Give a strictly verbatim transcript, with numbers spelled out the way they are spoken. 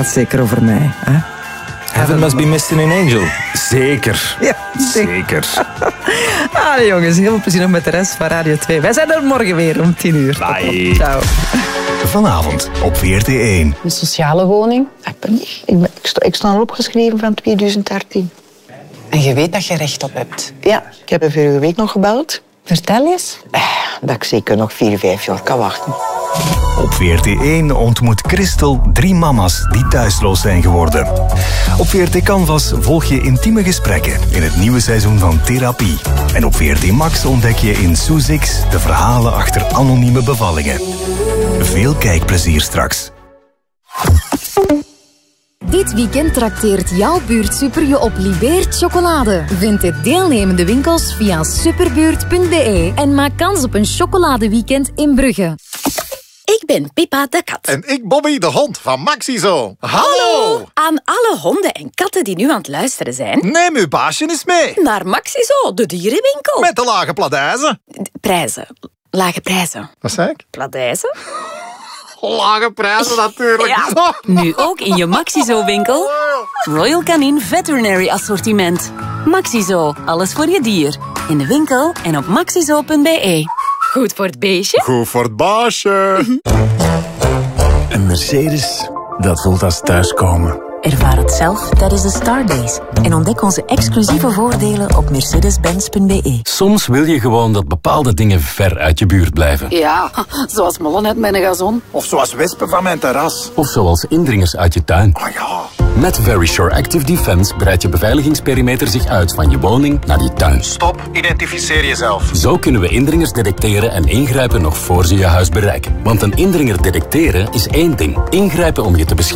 gaat zeker over mij. Hè? Heaven must be missing an angel. Zeker. Ja, zeker. Ah, jongens, heel veel plezier nog met de rest van Radio twee. Wij zijn er morgen weer om tien uur. Bye. Ciao. Vanavond op V R T één. Een sociale woning. Ik, ben, ik, ben, ik, sta, ik sta al opgeschreven van tweeduizend dertien. En je weet dat je recht op hebt. Ja, ik heb er vorige week nog gebeld. Vertel eens. Eh, dat ik zeker nog vier, vijf jaar kan wachten. Op V R T één ontmoet Christel drie mama's die thuisloos zijn geworden. Op V R T Canvas volg je intieme gesprekken in het nieuwe seizoen van Therapie. En op V R T Max ontdek je in Soezix de verhalen achter anonieme bevallingen. Veel kijkplezier straks. Dit weekend trakteert jouw buurtsuper je op Libeert chocolade. Vind de deelnemende winkels via superbuurt punt b e en maak kans op een chocoladeweekend in Brugge. Ik ben Pippa de kat. En ik Bobby de hond van Maxizo. Hallo! Hallo! Aan alle honden en katten die nu aan het luisteren zijn. Neem uw baasje eens mee. Naar Maxizo, de dierenwinkel. Met de lage pladijzen. Prijzen. Lage prijzen. Wat zei ik? Pladijzen? Lage prijzen natuurlijk. Ja. Nu ook in je Maxizo-winkel. Royal Canin Veterinary Assortiment. Maxizo, alles voor je dier. In de winkel en op maxizo punt b e. Goed voor het beestje. Goed voor het baasje. Een Mercedes, dat voelt als thuiskomen. Ervaar het zelf tijdens de Stardays. En ontdek onze exclusieve voordelen op mercedes benz punt b e. Soms wil je gewoon dat bepaalde dingen ver uit je buurt blijven. Ja, zoals mollen uit mijn gazon. Of zoals wespen van mijn terras. Of zoals indringers uit je tuin. Oh ja. Met Verisure Active Defense breidt je beveiligingsperimeter zich uit van je woning naar je tuin. Stop, identificeer jezelf. Zo kunnen we indringers detecteren en ingrijpen nog voor ze je huis bereiken. Want een indringer detecteren is één ding. Ingrijpen om je te beschermen